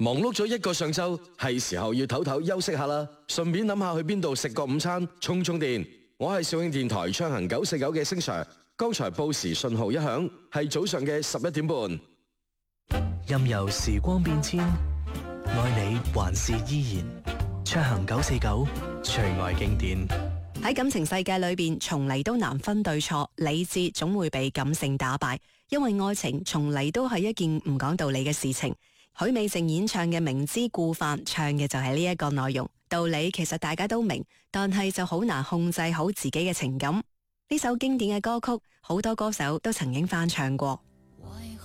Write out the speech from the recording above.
忙碌咗一個上晝，係時候要唞唞休息下啦，順便諗下去邊度食個午餐，充充電。我係肇慶電台暢行949嘅星 Sir， 剛才報時信號一響，係早上嘅11點半。 任由時光變遷，愛你還是依然。暢行949，最愛經典。 喺感情世界裏邊，從嚟都難分對錯，理智總會被感性打敗，因為愛情從嚟都係一件唔講道理嘅事情。許美靜演唱嘅《明知故犯》，唱嘅就係呢一個內容。道理其實大家都明，但係就好難控制好自己嘅情感。呢首經典嘅歌曲，好多歌手都曾經翻唱過。